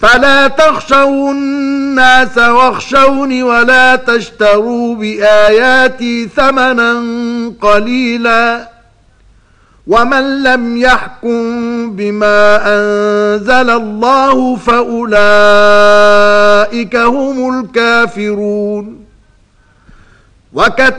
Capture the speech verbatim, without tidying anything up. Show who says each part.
Speaker 1: فلا تخشوا الناس واخشوني ولا تشتروا بآياتي ثمنا قليلا ومن لم يحكم بما أنزل الله فأولئك هم الكافرون. وكتب